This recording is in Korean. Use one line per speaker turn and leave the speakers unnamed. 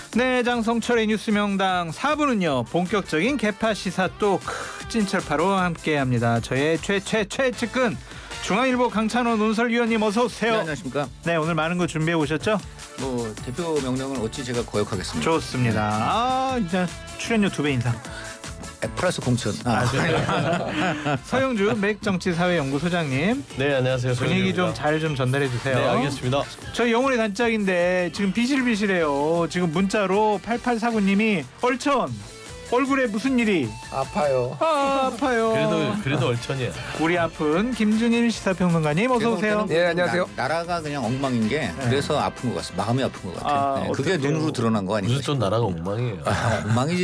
네, 장성철의 뉴스명당 4부는요. 본격적인 개파 시사 또 찐철파로 함께합니다. 저의 최측근 중앙일보 강찬호 논설위원님 어서 오세요.
네, 안녕하십니까.
네, 오늘 많은 거 준비해 오셨죠?
뭐 대표 명령은 어찌 제가 거역하겠습니다.
좋습니다. 이제 출연료 2배 인상.
플러스 공천.
서영주 맥정치사회연구소장님.
네, 안녕하세요.
분위기 좀 잘 좀 전달해 주세요.
네, 알겠습니다.
저희 영혼의 단짝인데 지금 비실비실해요. 지금 문자로 8849님이 얼천 얼굴에 무슨 일이
아파요.
아파요.
그래도 얼천이야.
우리 아픈 김준일 시사평론가님 어서 오세요.
네, 안녕하세요.
나라가 그냥 엉망인 게 그래서 아픈 것 같습니다. 마음이 아픈 것 같아요.
아,
그게
어떡해요.
눈으로 드러난 거 아닌가?
무슨 좀 나라가 엉망이에요.
엉망이지.